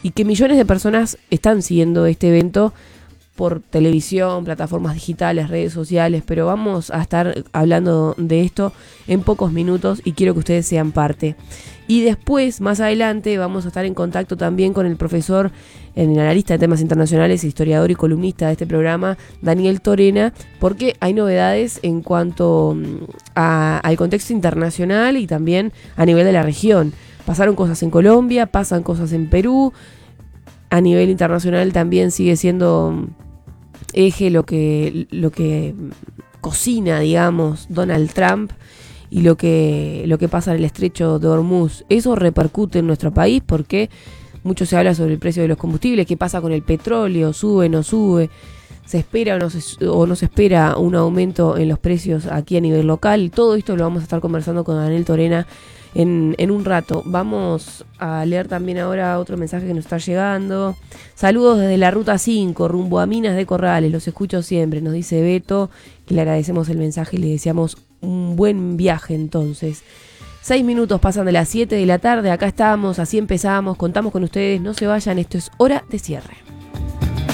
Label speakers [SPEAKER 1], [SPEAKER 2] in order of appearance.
[SPEAKER 1] y que millones de personas están siguiendo este evento por televisión, plataformas digitales, redes sociales, pero vamos a estar hablando de esto en pocos minutos y quiero que ustedes sean parte. Y después, más adelante, vamos a estar en contacto también con el profesor, el analista de temas internacionales, historiador y columnista de este programa, Daniel Torena, porque hay novedades en cuanto al contexto internacional y también a nivel de la región. Pasaron cosas en Colombia, pasan cosas en Perú, a nivel internacional también sigue siendo eje lo que cocina, digamos, Donald Trump y lo que pasa en el estrecho de Hormuz. Eso repercute en nuestro país porque mucho se habla sobre el precio de los combustibles, qué pasa con el petróleo, sube, no sube, se espera o no se espera un aumento en los precios aquí a nivel local. Todo esto lo vamos a estar conversando con Daniel Torena en un rato. Vamos a leer también ahora otro mensaje que nos está llegando. Saludos desde la Ruta 5, rumbo a Minas de Corrales. Los escucho siempre, nos dice Beto, que le agradecemos el mensaje y le deseamos un buen viaje entonces. 6 minutos pasan de las 7 de la tarde, acá estamos, así empezamos, contamos con ustedes, no se vayan, esto es Hora de Cierre.